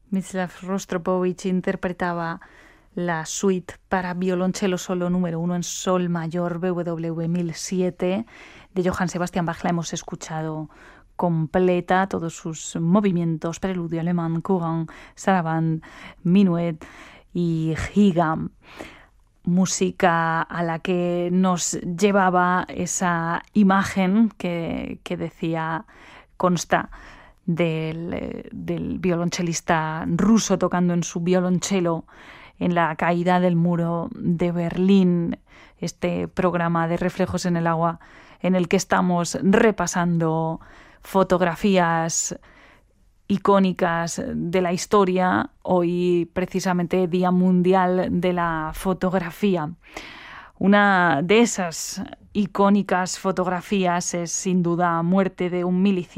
Mstislav Rostropovich interpretaba la suite para violonchelo solo número 1 en sol mayor BWV 1007 de Johann Sebastian Bach. La hemos escuchado completa, todos sus movimientos, preludio alemán, courant, saraband, minuet y giga. Música a la que nos llevaba esa imagen que decía, consta del violonchelista ruso tocando en su violonchelo en la caída del muro de Berlín, este programa de Reflejos en el Agua en el que estamos repasando fotografías icónicas de la historia, hoy precisamente Día Mundial de la Fotografía. Una de esas icónicas fotografías es sin duda Muerte de un miliciano